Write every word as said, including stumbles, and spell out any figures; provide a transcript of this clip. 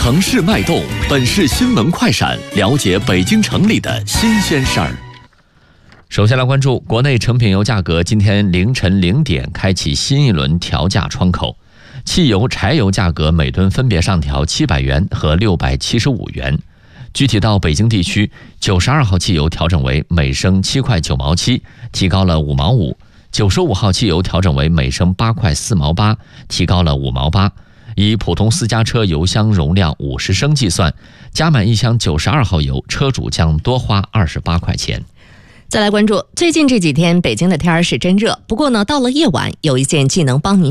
城市脉动，本市新闻快闪，了解北京城里的新鲜事儿。首先来关注国内成品油价格，今天凌晨零点开启新一轮调价窗口，汽油、柴油价格每吨分别上调七百元和六百七十五元。具体到北京地区，九十二号汽油调整为每升七块九毛七，提高了五毛五；九十五号汽油调整为每升八块四毛八，提高了五毛八。以普通私家车油箱容量五十升计算，加满一箱九十二号油，车主将多花二十八块钱。 再来关注，最近这几天北京的天儿是真热，不过呢，到了夜晚，有一件既能帮您